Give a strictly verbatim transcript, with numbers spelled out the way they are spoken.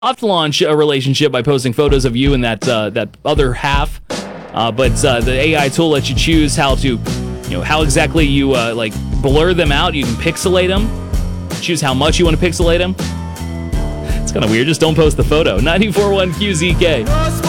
I'll have to launch a relationship by posting photos of you and that uh, that other half. Uh, but uh, the A I tool lets you choose how to, you know, how exactly you uh, like blur them out. You can pixelate them. Choose how much you want to pixelate them. It's kind of weird. Just don't post the photo. ninety-four point one Q Z K.